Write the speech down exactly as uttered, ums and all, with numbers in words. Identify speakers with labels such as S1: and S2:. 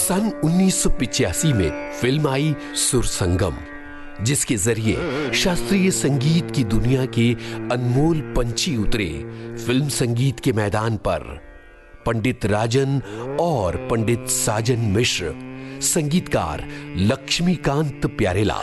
S1: सन उन्नीस सौ पिचासी में फिल्म आई सुर संगम, जिसके जरिए शास्त्रीय संगीत की दुनिया के अनमोल पंछी उतरे फिल्म संगीत के मैदान पर। पंडित राजन और पंडित साजन मिश्र, संगीतकार लक्ष्मीकांत प्यारेलाल।